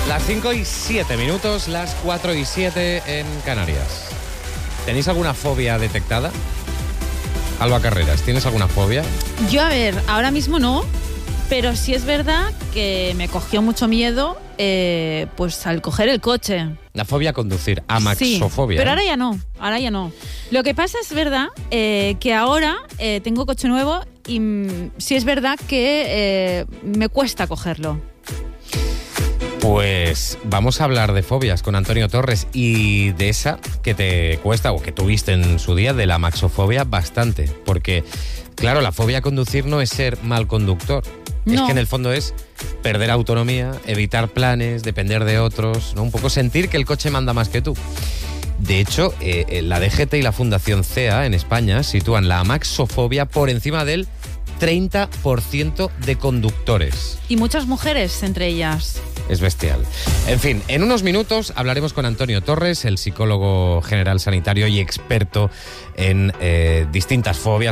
Las 5:07, las 4:07 en Canarias. ¿Tenéis alguna fobia detectada? Alba Carreras, ¿tienes alguna fobia? Yo, a ver, ahora mismo no, pero sí es verdad que me cogió mucho miedo pues al coger el coche. La fobia a conducir, amaxofobia. Sí, pero ahora ya no. Lo que pasa es verdad que ahora tengo coche nuevo y sí es verdad que me cuesta cogerlo. Pues vamos a hablar de fobias con Antonio Torres y de esa que te cuesta o que tuviste en su día, de la amaxofobia, bastante. Porque, claro, la fobia a conducir no es ser mal conductor. No. Es que en el fondo es perder autonomía, evitar planes, depender de otros, ¿no? Un poco sentir que el coche manda más que tú. De hecho, la DGT y la Fundación CEA en España sitúan la amaxofobia por encima del 30% de conductores. Y muchas mujeres entre ellas. Es bestial. En fin, en unos minutos hablaremos con Antonio Torres, el psicólogo general sanitario y experto en distintas fobias.